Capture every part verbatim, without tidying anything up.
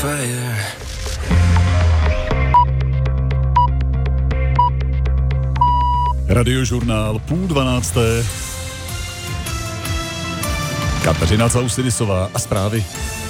Radiožurnál půl dvanácté. Kateřina Zausidisová a zprávy.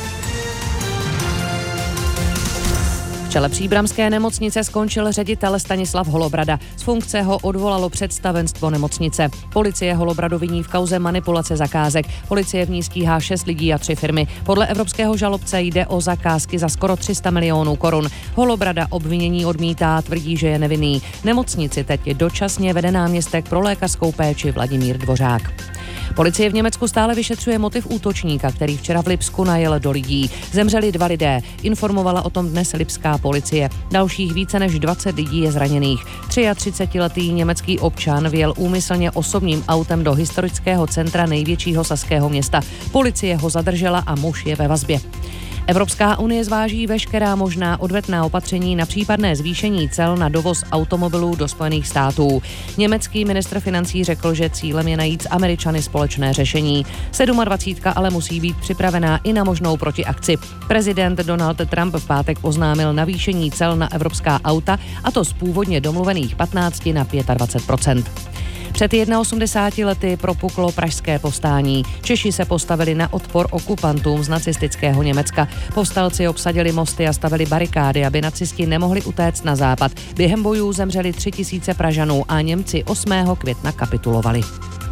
V čele příbramské nemocnice skončil ředitel Stanislav Holobrada. Z funkce ho odvolalo představenstvo nemocnice. Policie Holobradu viní v kauze manipulace zakázek. Policie v ní stíhá šest lidí a tři firmy. Podle evropského žalobce jde o zakázky za skoro tři sta milionů korun. Holobrada obvinění odmítá, tvrdí, že je nevinný. Nemocnici teď dočasně vede náměstek pro lékařskou péči Vladimír Dvořák. Policie v Německu stále vyšetřuje motiv útočníka, který včera v Lipsku najel do lidí. Zemřeli dva lidé, informovala o tom dnes lipská policie. Dalších více než dvacet lidí je zraněných. třiatřicetiletý německý občan vjel úmyslně osobním autem do historického centra největšího saského města. Policie ho zadržela a muž je ve vazbě. Evropská unie zváží veškerá možná odvetná opatření na případné zvýšení cel na dovoz automobilů do Spojených států. Německý ministr financí řekl, že cílem je najít s Američany společné řešení. sedmadvacítka ale musí být připravená i na možnou protiakci. Prezident Donald Trump v pátek oznámil navýšení cel na evropská auta, a to z původně domluvených patnáct na dvacet pět procent. Před osmdesáti jedna lety propuklo pražské povstání. Češi se postavili na odpor okupantům z nacistického Německa. Povstalci obsadili mosty a stavili barikády, aby nacisti nemohli utéct na západ. Během bojů zemřeli tři tisíce Pražanů a Němci osmého května kapitulovali.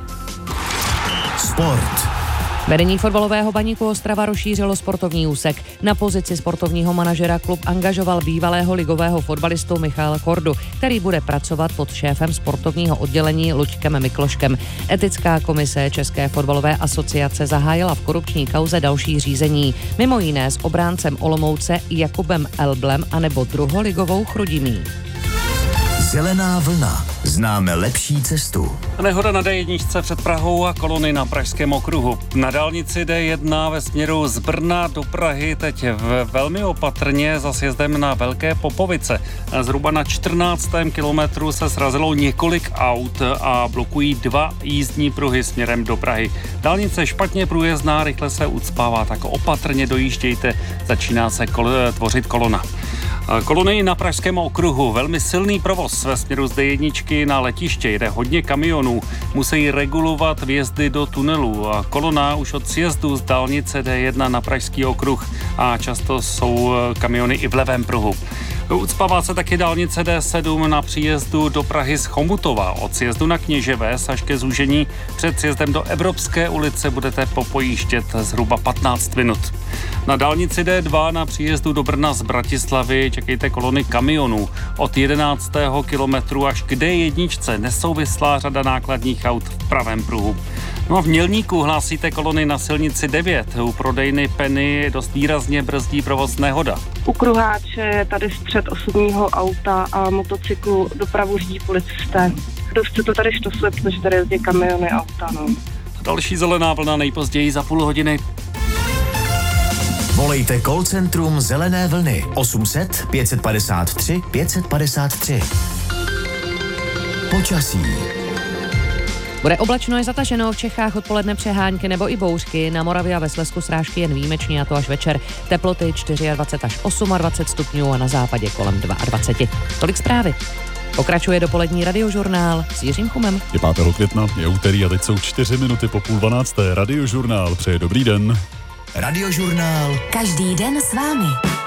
Sport. Vedení fotbalového Baníku Ostrava rozšířilo sportovní úsek. Na pozici sportovního manažera klub angažoval bývalého ligového fotbalistu Michala Kordu, který bude pracovat pod šéfem sportovního oddělení Luďkem Mikloškem. Etická komise České fotbalové asociace zahájila v korupční kauze další řízení. Mimo jiné s obráncem Olomouce Jakubem Elblem anebo druholigovou Chrudimí. Zelená vlna. Známe lepší cestu. Nehoda na dé jedna před Prahou a kolony na Pražském okruhu. Na dálnici dé jedna ve směru z Brna do Prahy teď v velmi opatrně za sjezdem na Velké Popovice. Zhruba na čtrnáctém kilometru se srazilo několik aut a blokují dva jízdní pruhy směrem do Prahy. Dálnice špatně průjezdná, rychle se ucpává, tak opatrně dojíždějte, začíná se kol- tvořit kolona. Kolony na Pražském okruhu, velmi silný provoz ve směru z dé jedna na letiště, jde hodně kamionů, musí regulovat vjezdy do tunelů. Kolona už od sjezdu z dálnice dé jedna na Pražský okruh a často jsou kamiony i v levém pruhu. Ucpává se taky dálnice dé sedm na příjezdu do Prahy z Chomutova. Od sjezdu na Kněževes až ke zúžení před sjezdem do Evropské ulice budete popojíždět zhruba patnáct minut. Na dálnici dé dva na příjezdu do Brna z Bratislavy čekejte kolony kamionů. Od jedenáctého kilometru až k dé jedna nesouvislá řada nákladních aut v pravém pruhu. No a v Mělníku hlásíte kolony na silnici devět. U prodejny Penny dost výrazně brzdí provoz nehoda. U kruháče tady střed osobního auta a motocyklu dopravu řídí policisté. Dost se to tady štosuje, protože tady jezdí kamiony a auta, no. Další zelená vlna nejpozději za půl hodiny. Volejte call centrum Zelené vlny osm set pět padesát tři pět padesát tři. Počasí. Bude oblačno i zataženo, v Čechách odpoledne přehánky nebo i bouřky, na Moravě a ve Slezsku srážky jen výjimečně, a to až večer. Teploty dvacet čtyři až dvacet osm stupňů a na západě kolem dvacet dva. Tolik zprávy. Pokračuje dopolední radiožurnál s Jiřím Chumem. Je pátého května, je úterý a teď jsou čtyři minuty po půl dvanácté. Radiožurnál přeje dobrý den. Radiožurnál. Každý den s vámi.